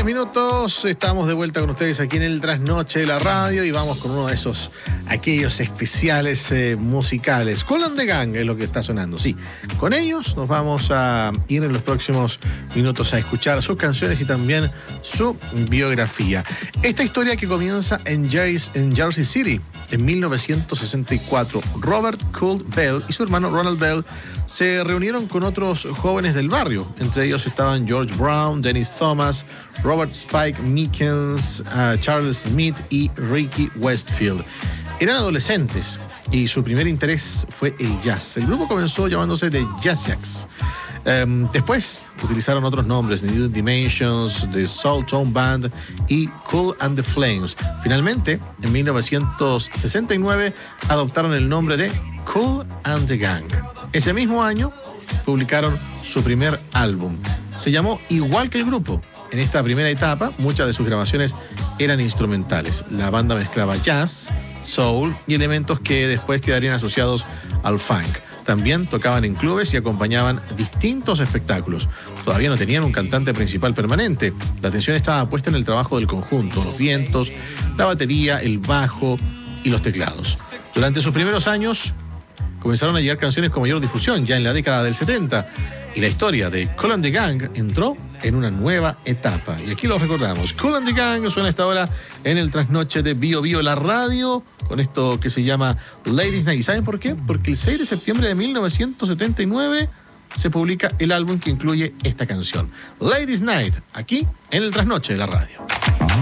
minutos, estamos de vuelta con ustedes aquí en el Trasnoche de la Radio y vamos con uno de aquellos especiales musicales. Kool and the Gang es lo que está sonando, sí. Con ellos nos vamos a ir en los próximos minutos a escuchar sus canciones y también su biografía. Esta historia que comienza en Jersey City en 1964. Robert Kool Bell y su hermano Ronald Bell se reunieron con otros jóvenes del barrio. Entre ellos estaban George Brown, Dennis Thomas, Robert Spike Meekins, Charles Smith y Ricky Westfield. Eran adolescentes y su primer interés fue el jazz. El grupo comenzó llamándose The Jazz Jacks. Después utilizaron otros nombres, New Dimensions, The Soul Tone Band y Kool and the Flames. Finalmente, en 1969, adoptaron el nombre de Kool and the Gang. Ese mismo año, publicaron su primer álbum. Se llamó igual que el grupo. En esta primera etapa, muchas de sus grabaciones eran instrumentales. La banda mezclaba jazz, soul y elementos que después quedarían asociados al funk. También tocaban en clubes y acompañaban distintos espectáculos. Todavía no tenían un cantante principal permanente. La atención estaba puesta en el trabajo del conjunto, los vientos, la batería, el bajo y los teclados. Durante sus primeros años comenzaron a llegar canciones con mayor difusión, ya en la década del 70. Y la historia de Kool and the Gang entró en una nueva etapa. Y aquí lo recordamos. Kool and the Gang suena esta hora en el Trasnoche de Bio Bio, la radio, con esto que se llama Ladies Night. ¿Y saben por qué? Porque el 6 de septiembre de 1979 se publica el álbum que incluye esta canción. Ladies Night, aquí en el Trasnoche de la radio.